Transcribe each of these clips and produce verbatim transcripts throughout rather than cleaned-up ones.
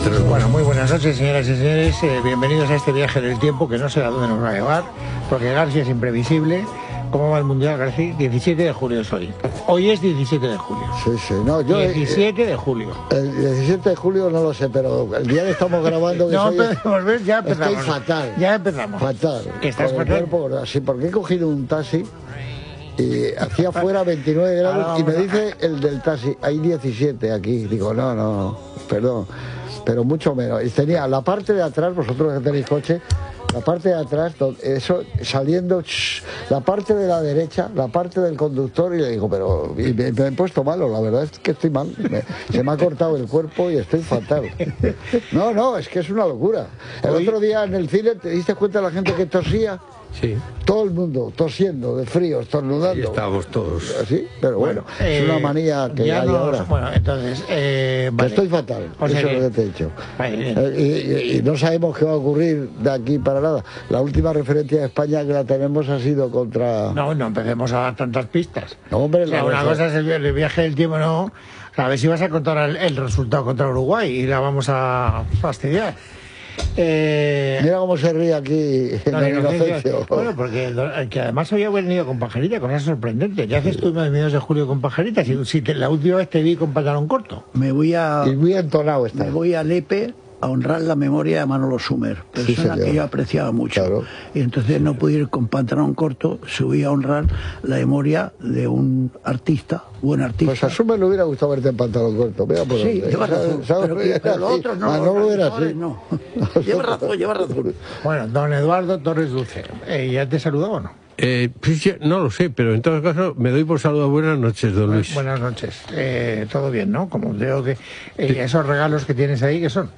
luego. Bueno, muy buenas noches, señoras y señores. Eh, bienvenidos a este viaje del tiempo que no sé a dónde nos va a llevar, porque García es imprevisible. ¿Cómo va el Mundial, García? diecisiete de julio es hoy. Hoy es diecisiete de julio. Sí, sí, no, yo... diecisiete de julio. El diecisiete de julio no lo sé, pero el día que estamos grabando... Que no, soy, empezamos, ¿ves? Ya empezamos. Estoy fatal. Ya empezamos. Fatal. ¿Que estás fatal? Cuerpo, sí, porque he cogido un taxi y hacía afuera veintinueve grados y me dice el del taxi, hay diecisiete aquí. Digo, no, no, perdón, pero mucho menos. Y tenía la parte de atrás, vosotros que tenéis coche, la parte de atrás, eso saliendo, la parte de la derecha, la parte del conductor, y le digo, pero y me, me he puesto malo, la verdad es que estoy mal, me, se me ha cortado el cuerpo y estoy fatal. No, no, es que es una locura. El Hoy... otro día en el cine, ¿te diste cuenta de la gente que tosía? Sí. Todo el mundo tosiendo, de frío, estornudando. Y estábamos todos. Sí, pero bueno, bueno eh, es una manía que ya hay no, ahora. Bueno, entonces, eh, vale. Estoy fatal, o sea eso que... es lo que te he dicho. Vale, eh, y, y no sabemos qué va a ocurrir de aquí para nada. La última referencia de España que la tenemos ha sido contra... No, no empecemos a dar tantas pistas. No, hombre, o sea, una cosa es el, el viaje del tiempo, no... A ver si vas a contar el, el resultado contra Uruguay y la vamos a fastidiar. Eh, Mira cómo se ríe aquí en no, el inocencio. Bueno, porque que además había venido con Pajarita, cosas sorprendentes. ¿Qué haces tú en el mes de julio con Pajarita? Si, si te, la última vez te vi con pantalón corto. Me voy a... Y muy entonado está. Me voy a Lepe a honrar la memoria de Manolo Sumer, persona sí, que yo apreciaba mucho. Claro. Y entonces no pude ir con pantalón corto, subí a honrar la memoria de un artista, buen artista. Pues a Sumer le hubiera gustado verte en pantalón corto. Mira por sí, dónde. lleva razón. ¿Sabes? Pero, que, pero los otros no. Manolo era así. No. Lleva razón, lleva razón. Bueno, don Eduardo Torres Dulce, eh, ¿ya te saludó o no? Eh, pues ya, no lo sé, pero en todo caso me doy por saludado. Buenas noches, don Luis. Buenas noches. Eh, todo bien, ¿no? Como veo que eh, esos regalos que tienes ahí, ¿qué son?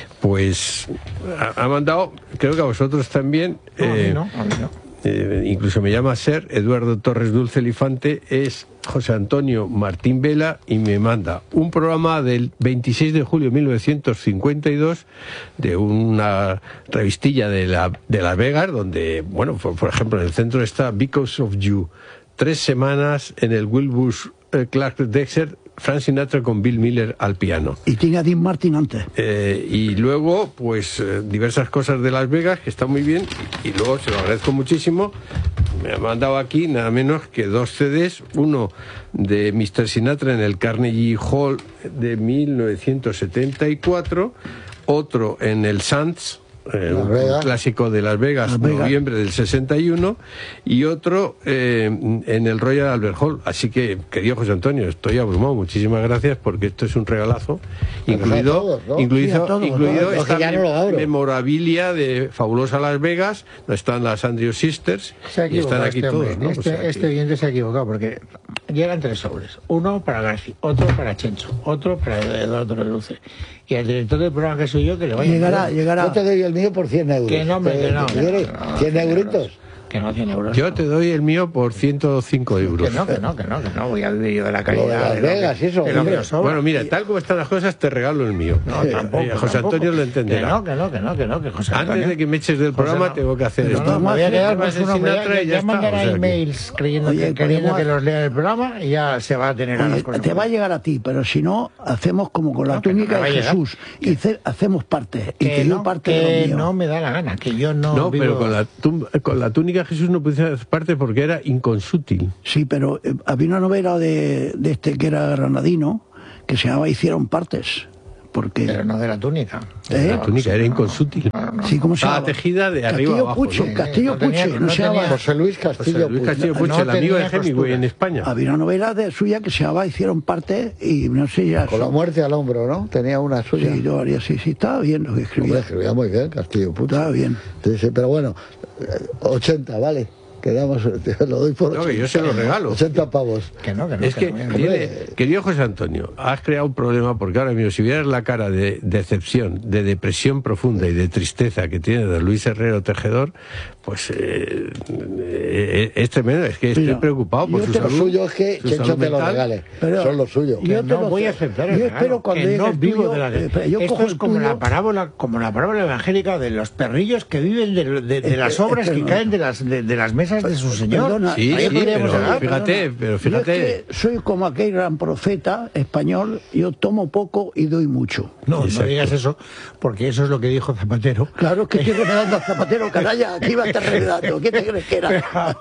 Pues ha, ha mandado, creo que a vosotros también. No, eh, a mí no, a mí no. Eh, incluso me llama Ser Eduardo Torres Dulce Elifante, es José Antonio Martín Vela y me manda un programa del veintiséis de julio de mil novecientos cincuenta y dos de una revistilla de, la, de Las Vegas donde, bueno, por, por ejemplo, en el centro está Because of You, tres semanas en el Wilbur eh, Clark Desert, Frank Sinatra con Bill Miller al piano. Y tiene a Dean Martin antes. Eh, y luego, pues, eh, diversas cosas de Las Vegas, que está muy bien, y, y luego se lo agradezco muchísimo. Me ha mandado aquí nada menos que dos C Ds, uno de mister Sinatra en el Carnegie Hall de mil novecientos setenta y cuatro, otro en el Sands, Eh, un clásico de Las Vegas, Las Vegas, noviembre del sesenta y uno, y otro eh, en el Royal Albert Hall. Así que, querido José Antonio, estoy abrumado. Muchísimas gracias, porque esto es un regalazo, pero incluido, todos, ¿no? incluido, sí, todos, incluido todos, esta mem memorabilia de fabulosa Las Vegas, donde están las Andrew Sisters, y están aquí este todos, hombre, ¿no? Este, o sea, este oyente se ha equivocado, porque llegan tres sobres: uno para García, otro para Chencho, otro para Eduardo Torres Dulce. Y el director del programa, que soy yo, que le vaya llegará, a llegará. Yo te doy el mío por cien euros. Que no, hombre, que no. ¿cien euritos? Que no, cien euros. Yo te doy el mío por ciento cinco euros. Que no, que no, que no, que no. Voy a vivir yo de la calidad. De Las Vegas, eso. Bueno, mira, tal como están las cosas, te regalo el mío. No, tampoco, eh, José tampoco. Antonio lo entenderá. Que no, que no, que no, que no, que José Antonio. Antes de que me eches del programa, no. tengo que hacer no, esto. No, me voy a quedar más con uno, ya, ya mandará o sea, emails creyendo, Oye, que, queriendo podemos... que los lea el programa y ya se va a tener Oye, a las cosas. te va a llegar a ti, pero si no, hacemos como con la no, túnica no de Jesús y ce, hacemos parte. Y que te no, dio parte que de lo mío. no me da la gana, que yo no. No, vivo... pero con la, con la túnica de Jesús no pude hacer parte porque era inconsútil. Sí, pero eh, había una novela de, de este que era granadino que se llamaba Hicieron partes. Porque... Pero no de la túnica. ¿Eh? La túnica era inconsútil. No, no, no. Sí, ¿cómo se llama? Estaba tejida de arriba Castillo abajo. Puche, ¿no? Castillo no tenía, Puche, no, no se llama. José Luis Castillo, José Luis Castillo Puche, No el amigo de tenía Hemingway costura. en España. Había una novela de suya que se llamaba Hicieron parte y no sé ya. Con la muerte al hombro, ¿no? Tenía una suya. Sí, yo haría sí, sí, estaba bien lo que escribía. Hombre, escribía muy bien, Castillo Puche. Estaba bien. Sí, sí, pero bueno, ochenta, vale. Quedamos, te lo doy por No, que yo se lo regalo. ochenta pavos. Que no, que no. Es que, no, tiene, querido José Antonio, has creado un problema porque ahora mismo, si vieras la cara de decepción, de depresión profunda y de tristeza que tiene don Luis Herrero Tejedor, pues eh, eh, es tremendo. Es que estoy Mira, preocupado por su Lo salud. suyo es que su Chencho salud te lo mental. regale. Pero Son lo suyo. Que Yo no te lo voy a sé. aceptar el Yo regalo, espero cuando que llegue no el vivo tuyo, de la eh, yo esto cojo es el como tuyo. la parábola como la parábola evangélica de los perrillos que viven de, de, de las obras que caen de las de, de las mesas casas de su señor. Perdona, Sí, Ahí sí, podríamos pero llegar. fíjate, pero fíjate. Yo es que soy como aquel gran profeta español, yo tomo poco y doy mucho. No, Exacto. no digas eso, porque eso es lo que dijo Zapatero. Claro, es que estoy remedando a Zapatero, canalla, aquí va a estar remedando. ¿Qué te crees que era?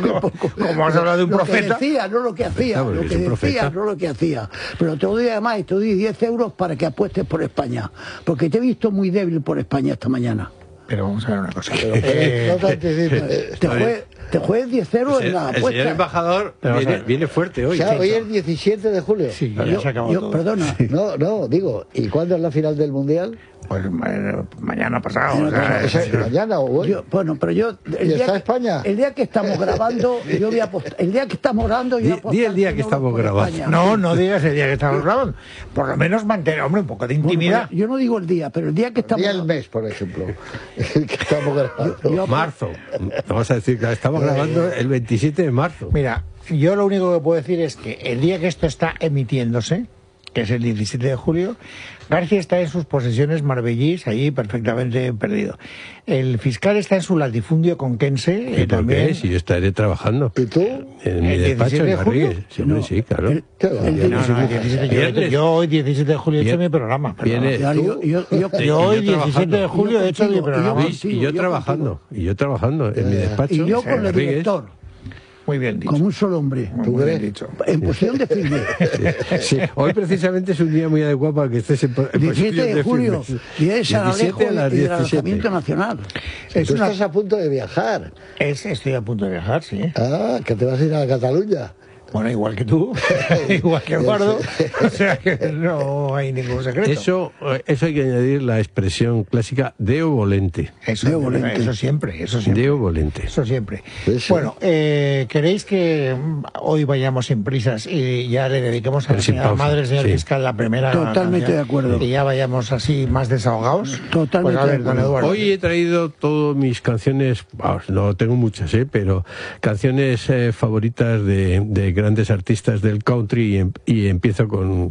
Como has hablado de un Lo profeta. que decía, no lo que hacía. Claro, Lo es que un decía, profeta. no lo que hacía. Pero te doy además, te doy diez euros para que apuestes por España. Porque te he visto muy débil por España esta mañana. Pero vamos a ver una cosa. Pero, Eh, no te anticipes. Te juegues, te juegues diez euros El, en la el señor apuesta. embajador Pero vamos a viene, ver. viene fuerte O hoy. sea, hoy es diecisiete de julio. sí, ya Yo- se acabó yo- todo. perdona. No, no, digo, ¿y cuándo es la final del Mundial? Pues ma- mañana pasado. Mañana o sea, pasado. O sea, sí. mañana o hoy. Yo- bueno, pero yo el ¿Y día está que, España? el día que estamos grabando, yo voy a apostar. El día que estamos grabando, yo Di- voy a apostar di el día cien que euros estamos por grabando. España. No, no digas el día que estamos grabando. Por lo menos mantener, hombre, un poco de Bueno, intimidad. pues, yo no digo el día, pero el día que estamos Día el mes, por ejemplo. El que estamos grabando. yo- Marzo. Vamos a decir que estamos grabando el veintisiete de marzo. Mira, yo lo único que puedo decir es que el día que esto está emitiéndose, que es el diecisiete de julio, García está en sus posesiones marbellís, allí perfectamente perdido. El fiscal está en su latifundio conquense, ¿Y eh, por también. qué? Si yo estaré trabajando. ¿Y tú? En mi ¿El despacho diecisiete de en julio? Garrigues. Sí, hombre, No, sí, claro. el- ¿Qué va? el- No, no, el diecisiete, yo, Viernes. yo hoy diecisiete de julio he hecho Vier- mi programa. perdona. Viene- Ya, yo, yo, yo- Sí, Yo y hoy yo diecisiete de trabajando. julio he hecho mi contigo, programa. y Luis, y contigo, yo yo trabajando, y yo trabajando en mi despacho. y yo en con el Garrigues. director, Muy bien dicho. como un solo hombre, Muy ¿Tú bien crees? dicho. en posición de firme. Sí, hoy precisamente es un día muy adecuado para que estés en, po- en diecisiete posición de julio, firmes. día de San Alejo diecisiete a las y del diecisiete. lanzamiento nacional. Es Tú una- estás a punto de viajar. es- estoy a punto de viajar, sí. Ah, que te vas a ir a Cataluña. Bueno, igual que tú, igual que Eduardo, o sea que no hay ningún secreto. Eso, eh, eso hay que añadir la expresión clásica deo volente. Eso, Deo volente. eso siempre, eso siempre. Deo volente. Eso siempre. Sí, sí. Bueno, eh, ¿queréis que mm, hoy vayamos sin prisas y ya le dediquemos a Pero la sin señora pausa, madre, señor sí. fiscal, la primera Totalmente canción? de acuerdo. Y ya vayamos así más desahogados. Totalmente Pues a ver, de don acuerdo. Eduardo. Hoy he traído todas mis canciones, vamos, no tengo muchas, ¿eh? pero canciones eh, favoritas de, de grandes artistas del country y, em- y empiezo con,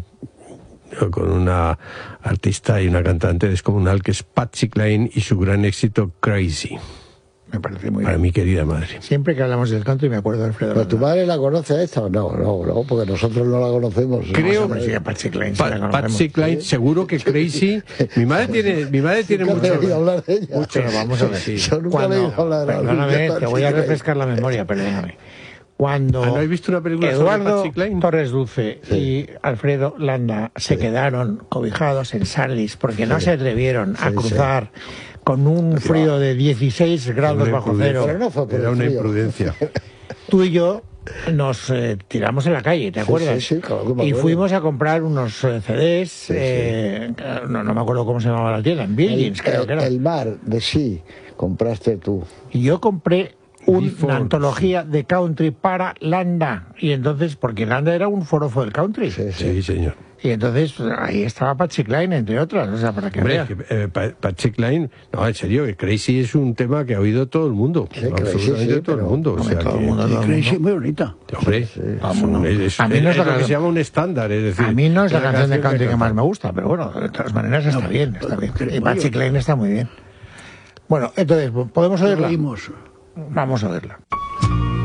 con una artista y una cantante descomunal que es Patsy Cline y su gran éxito Crazy, Me parece muy para bien. mi querida madre. Siempre que hablamos del canto y me acuerdo de Alfredo. ¿Pero tu Landa. madre la conoce a esta? No, no, no, porque nosotros no la conocemos. Creo- Hombre, sí, a Patsy Cline sí Pa- la conocemos. Patsy Cline, seguro que Crazy. Mi madre tiene, mi madre tiene Nunca mucho. he oído hablar de ella. mucho- Pero vamos a ver. sí. Yo nunca Cuando- le he oído hablar de Perdóname, Patsy te voy a Cline. refrescar la memoria, perdóname. Cuando Ah, ¿no has visto una película sobre Eduardo Patsy Cline? Torres Dulce y Alfredo Landa se quedaron cobijados en Salis porque no se atrevieron a Sí, cruzar con un frío de dieciséis grados Una bajo imprudencia. cero, Pero no fue por Era el una frío. imprudencia. tú y yo nos eh, tiramos en la calle, ¿te Sí, acuerdas? sí, sí, claro que me y acuerdo. fuimos a comprar unos eh, C Ds, eh, no, no me acuerdo cómo se llamaba la tienda, en Virgins El, creo el- que era. el mar de sí compraste tú. Y yo compré un- Before, una antología de country para Landa. Y entonces, porque Landa era un forofo del country. Sí, sí. Sí, señor. Y entonces pues, ahí estaba Patsy Cline, entre otras. O sea, para que Hombre, veas. que, eh, Pa- Patsy Cline, no, en serio, que Crazy es un tema que ha oído todo el mundo. Sí, absolutamente Crazy, sí, todo el pero- mundo. O Hombre, sea, todo el que- mundo, todo el Crazy, mundo. muy bonita. Hombre, es, un- es- A mí no es es la lo que canción- se llama un estándar, es decir. A mí no es la una canción de country que canta. más me gusta, pero bueno, de todas maneras está bien, está bien. Y Patsy Cline está muy bien. Bueno, entonces, ¿podemos Lo oírla? oímos. Vamos a oírla.